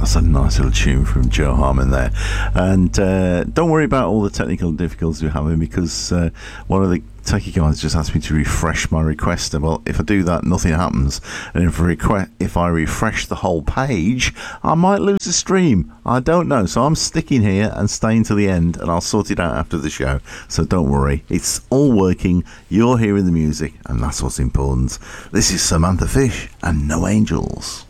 That's a nice little tune from Joe Harmon there. And don't worry about all the technical difficulties we're having, because one of the techie guys just asked me to refresh my request. Well, if I do that, nothing happens. And if I refresh the whole page, I might lose the stream. I don't know. So I'm sticking here and staying to the end, and I'll sort it out after the show. So don't worry. It's all working. You're hearing the music, and that's what's important. This is Samantha Fish and No Angels.